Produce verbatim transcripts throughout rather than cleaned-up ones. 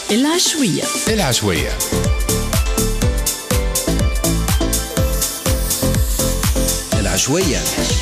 العشوية العشوية العشوية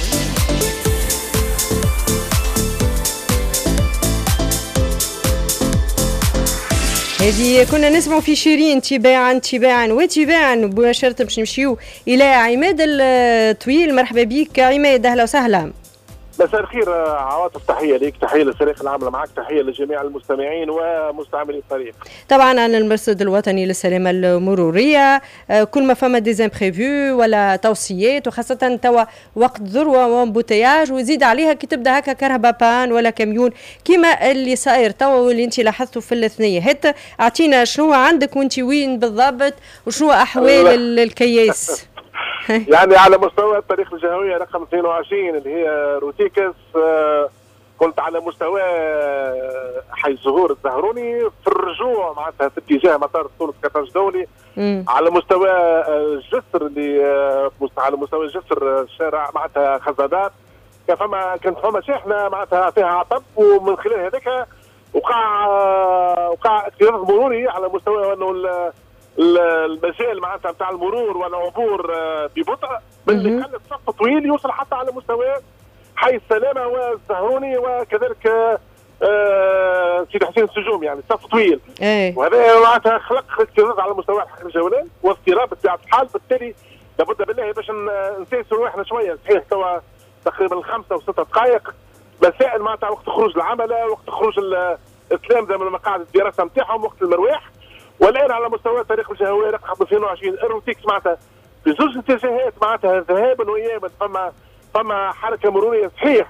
هذه كنا نسمعوا في شيرين تباعا تباعا وتباعا. مباشرة باش نمشيو إلى عماد الطويل. مرحبا بك عماد، أهلا وسهلا. مساء الخير عواطف، تحيه لك، تحيه للفريق العامله معك، تحيه لجميع المستمعين ومستعملي الطريق. طبعا انا المرصد الوطني للسلامه المروريه، كل ما فما ديزامبريفو ولا توصيات، وخاصه توا وقت ذروه وامبوتياج، وزيد عليها كي تبدا هكا كرهبه بان ولا كاميون كيما اللي صاير توا واللي انت لاحظته في الاثنيه. هات اعطينا شنو عندك وانت وين بالضبط وشنو احوال الكياس. يعني على مستوى الطريق الجهوية رقم اثنين وعشرين اللي هي روتيكس، آه كنت على مستوى حي الزهور الزهروني في الرجوع معناتها في اتجاه مطار تونس كتاج دولي. مم. على مستوى الجسر اللي آه على مستوى الجسر الشارع معناتها خزادات كان فما كانت فما شاحنة معناتها فيها عطب، ومن خلال هذاك وقع آه وقع اكتظاظ مروري على مستوى انه المجال معناتها نتاع المرور والعبور ببطء، باللي خلى الصف طويل يوصل حتى على مستوى حي السلامه والزهروني، وكذلك آه سيدي حسين السجوم، يعني الصف طويل. ايه. وهذا معناتها خلق اكتظاظ على مستوى الحي الجولان واضطراب بطبيعه الحال، بالتالي لابد بالله باش نسيسوا روحنا شويه. صحيح توا تقريبا خمسه وسته دقائق مساء معناتها وقت خروج العمله، وقت خروج التلامذه من مقاعد الدراسه نتاعهم، وقت المرويح. والان على مستوى الطريق الجهوي رقم اثنين وعشرين الروتيكس معناتها في زوج اتجاهات معناتها ذهابا وايابا فما فما حركه مروريه. صحيح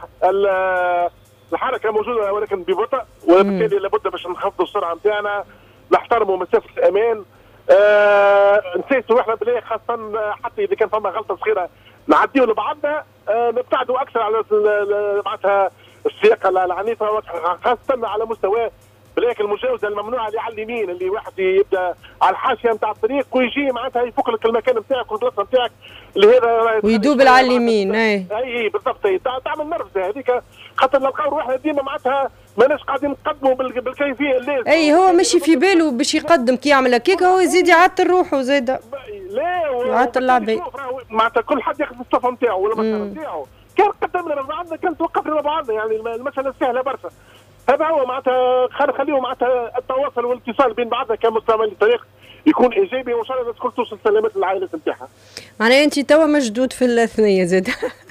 الحركه موجوده ولكن ببطء، وبالتالي لابد باش نخفضوا السرعه نتاعنا، نحترموا مسافه الامان. آه نسيتوا احنا بلي خاصه حتى اذا كان فما غلطه صغيره نعديوا لبعضنا، آه نبتعدوا اكثر على معناتها السياقه العنيفه، خاصه على مستوى بلاك المجاوزه الممنوعه اللي على اليمين، اللي واحد يبدا على الحاشيه نتاع الطريق ويجي معناتها يفك لك المكان نتاعك والبلاصه نتاعك اللي هذا ويدوب على اليمين. اي اي بالضبط، تعمل نرفزه هذيك، خاطر نلقاو روحنا ديما معناتها ماناش قاعدين نقدموا بالكيفيه اللازمه. اي هو ماشي في باله باش يقدم، كي يعمل هكاك هو يزيد يعطل روحه زاد. لا يعطل العباد معناتها كل حد ياخذ الصف نتاعو ولا المسار نتاعو، كان قدم لنا بعضنا كان توقف لنا بعضنا، يعني المساله سهله برشا. هذا هو معناتها خليهم معناتها التواصل والاتصال بين بعضنا كمستعمل الطريق يكون ايجابي، وان شاء الله الناس الكل توصل سلامات للعائلات نتاعها. معناها انت توا مشدود في الثنيه زاد.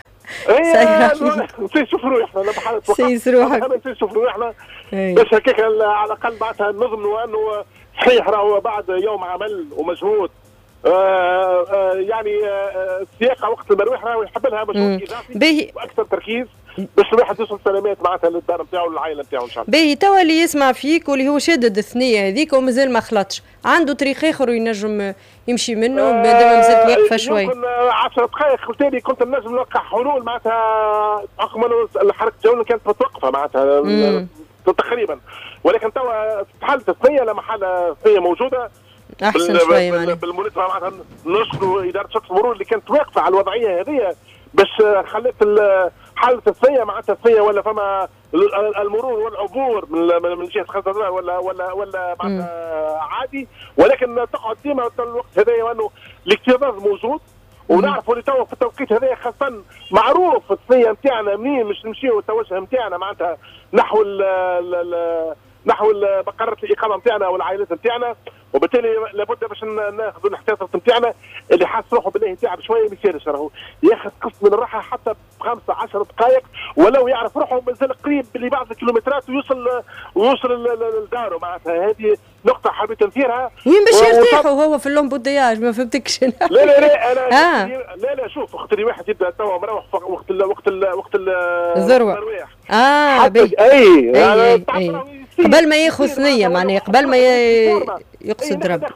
اي نسيسوا روحنا، لا بحال نسيس روحك، نسيسوا روحنا باش هكاك على الاقل معناتها نضمنوا انه صحيح راهو بعد يوم عمل ومجهود. آه آه يعني آه السياقه وقت المرويح راهو يحب لها مجهود اضافي واكثر تركيز باش الواحد يوصل سلامات معناتها للدار نتاعو والعائله نتاعو ان شاء الله. باهي توا اللي يسمع فيك واللي هو شادد الثنيه هذيك ومازال ما خلطش، عنده طريق اخر ينجم يمشي منه آه مادام مازالت واقفه شوي. يمكن عشر دقائق قلت لي كنت نجم نلقى حلول معناتها بحكم انه حركه الجوله كانت متوقفه معناتها تقريبا، ولكن توا حاله الثنيه لا محاله ثنيه موجوده احسن شويه معناتها بالمناسبه معناتها نشكروا اداره شرطه المرور اللي كانت واقفه على الوضعيه هذه باش خلت حاله الثنيه معناتها الثنيه ولا فما المرور والعبور من من جهه خزران ولا ولا ولا معناتها عادي، ولكن تقعد ديما الوقت هذايا وانه الاكتظاظ موجود، ونعرفوا اللي توا في التوقيت هذايا خاصه معروف الثنيه نتاعنا منين مش نمشيو التوجه نتاعنا معناتها نحو ال نحو مقرات الاقامه نتاعنا والعائلات نتاعنا، وبالتالي لابد باش ناخذوا الاحتياطات نتاعنا. اللي حاس روحه بالله تعب شويه ما يسيرش، راهو ياخذ قسط من الراحه حتى بخمسه عشر دقائق، ولو يعرف روحه مازال قريب لبعض الكيلومترات ويوصل ويوصل لداره. معناتها هذه نقطه حبيت نثيرها. وين باش يرتاحوا هو في اللومبودياج؟ ما فهمتكش. لا لا لا انا آه. لا لا شوف وقت اللي واحد يبدا توا مروح وقت ال وقت ال وقت الذروه اه بي. اي, أي, أي, أي. قبل ما ياخذ ثنيه معناها قبل ما يقصد رب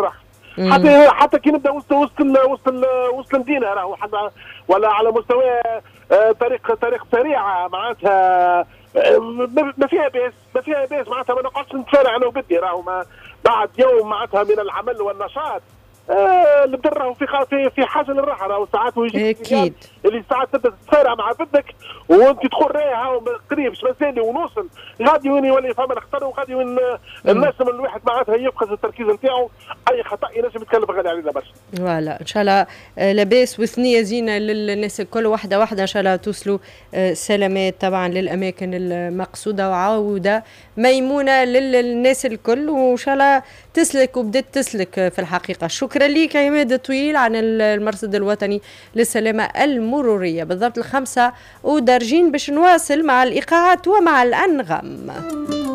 حتى حتى كي نبدا وسط وسط وسط وسط المدينه راهو حتى ولا على مستوى طريق طريق سريعه معناتها ما فيها باس ما فيها باس معناتها ما نقعدش نتسارع انا وبدي راهو بعد يوم معناتها من العمل والنشاط آه اللي راهو في في في حاجه للراحه، راهو ساعات ويجي اكيد اللي ساعات تبدا تتصارع مع بنتك وانت تدخل رايها قريب شمساني ونوصل غادي وين يولي فما الخطر، وغادي وين الناس من الواحد معناتها يفقد التركيز نتاعو، اي خطا ينجم يتكلف غالي علينا برشا. فوالا ان شاء الله لاباس وثنيه زينه للناس الكل، واحده واحده ان شاء الله توصلوا سلامات طبعا للاماكن المقصوده وعوده ميمونه للناس الكل، وان شاء الله تسلك وبدات تسلك في الحقيقه. شكرا لك يا عماد الطويل عن المرصد الوطني للسلامه المروريه. بالضبط الخمسه ودارجين باش نواصل مع الايقاعات ومع الانغام.